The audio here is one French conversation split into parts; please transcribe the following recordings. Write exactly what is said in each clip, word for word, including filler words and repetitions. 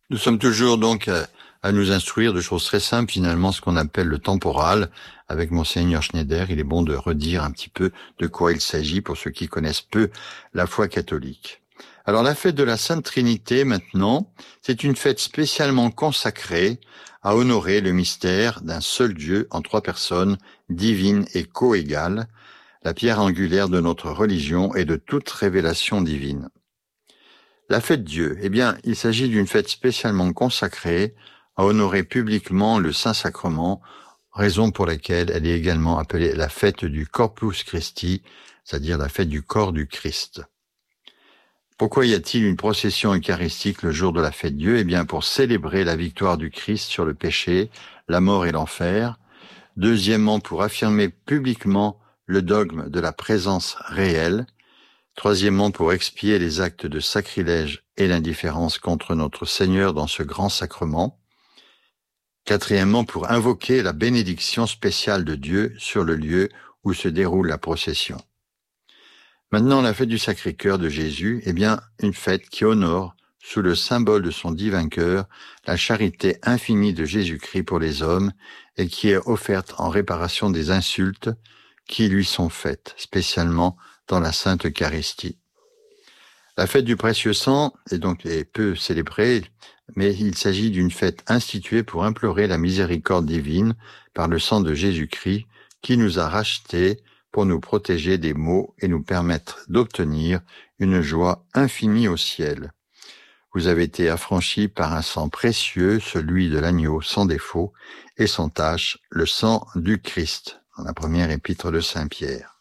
Nous sommes toujours donc à, à nous instruire de choses très simples, finalement, ce qu'on appelle le temporal. Avec Monseigneur Schneider, il est bon de redire un petit peu de quoi il s'agit pour ceux qui connaissent peu la foi catholique. Alors la fête de la Sainte Trinité, maintenant, c'est une fête spécialement consacrée à honorer le mystère d'un seul Dieu en trois personnes, divines et co-égales, la pierre angulaire de notre religion et de toute révélation divine. La fête Dieu, eh bien, il s'agit d'une fête spécialement consacrée à honorer publiquement le Saint-Sacrement, raison pour laquelle elle est également appelée la fête du Corpus Christi, c'est-à-dire la fête du corps du Christ. Pourquoi y a-t-il une procession eucharistique le jour de la fête Dieu? Eh bien, pour célébrer la victoire du Christ sur le péché, la mort et l'enfer. Deuxièmement, pour affirmer publiquement le dogme de la présence réelle. Troisièmement, pour expier les actes de sacrilège et l'indifférence contre notre Seigneur dans ce grand sacrement. Quatrièmement, pour invoquer la bénédiction spéciale de Dieu sur le lieu où se déroule la procession. Maintenant, la fête du Sacré-Cœur de Jésus, eh bien, une fête qui honore, sous le symbole de son divin cœur, la charité infinie de Jésus-Christ pour les hommes et qui est offerte en réparation des insultes qui lui sont faites, spécialement dans la Sainte Eucharistie. La fête du précieux sang est donc est peu célébrée, mais il s'agit d'une fête instituée pour implorer la miséricorde divine par le sang de Jésus-Christ qui nous a rachetés pour nous protéger des maux et nous permettre d'obtenir une joie infinie au ciel. Vous avez été affranchis par un sang précieux, celui de l'agneau sans défaut, et sans tache, le sang du Christ, dans la première épître de Saint Pierre.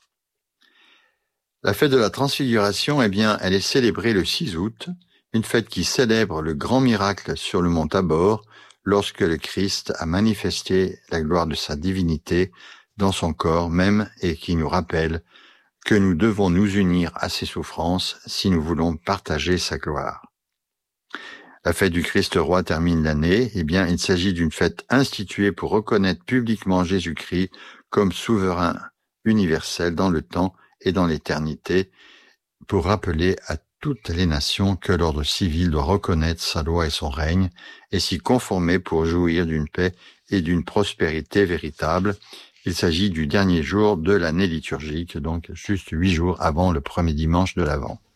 La fête de la Transfiguration, eh bien, elle est célébrée le six août, une fête qui célèbre le grand miracle sur le mont Tabor, lorsque le Christ a manifesté la gloire de sa divinité dans son corps même et qui nous rappelle que nous devons nous unir à ses souffrances si nous voulons partager sa gloire. La fête du Christ roi termine l'année, eh bien, il s'agit d'une fête instituée pour reconnaître publiquement Jésus-Christ comme souverain universel dans le temps et dans l'éternité, pour rappeler à toutes les nations que l'ordre civil doit reconnaître sa loi et son règne, et s'y conformer pour jouir d'une paix et d'une prospérité véritable. Il s'agit du dernier jour de l'année liturgique, donc juste huit jours avant le premier dimanche de l'Avent.